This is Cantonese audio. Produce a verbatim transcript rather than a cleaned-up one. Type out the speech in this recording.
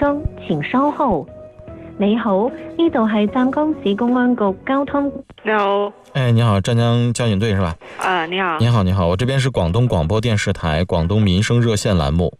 中，請稍後。你好，呢度係湛江市公安局交通。 你好。 哎，你好，湛江交警队是吧？ 啊，你好。 你好，你好，我这边是广东广播电视台广东民生热线栏目。